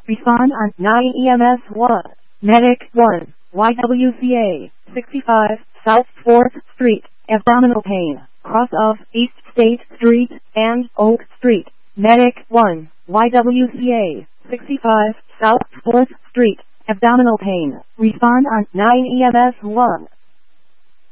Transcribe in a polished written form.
Respond on 9 EMS 1. Medic 1. YWCA 65 South 4th Street. Abdominal pain. Cross of East State Street and Oak Street. Medic 1. YWCA 65 South 4th Street. Abdominal pain. Respond on 9 EMS 1.